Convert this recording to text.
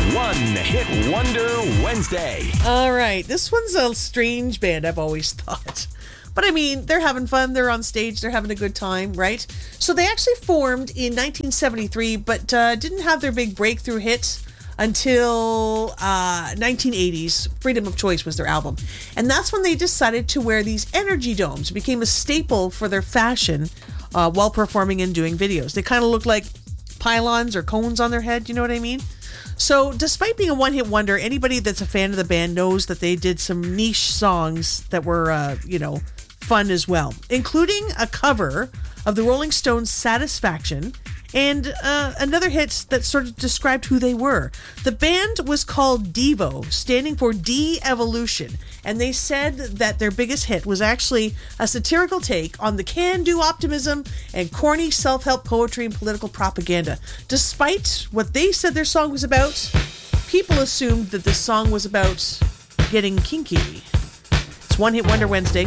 One Hit Wonder Wednesday. All right, this one's a strange band, I've always thought. But I mean, they're having fun, they're on stage, they're having a good time, right? So they actually formed in 1973, but didn't have their big breakthrough hit until 1980s. Freedom of Choice was their album. And that's when they decided to wear these energy domes. It became a staple for their fashion while performing and doing videos. They kind of look like pylons or cones on their head, you know what I mean? So despite being a one-hit wonder, anybody that's a fan of the band knows that they did some niche songs that were, fun as well, including a cover of the Rolling Stones' Satisfaction and another hit that sort of described who they were. The band was called Devo, standing for De-Evolution, and they said that their biggest hit was actually a satirical take on the can-do optimism and corny self-help poetry and political propaganda. Despite what they said their song was about, people assumed that this song was about getting kinky. It's One Hit Wonder Wednesday.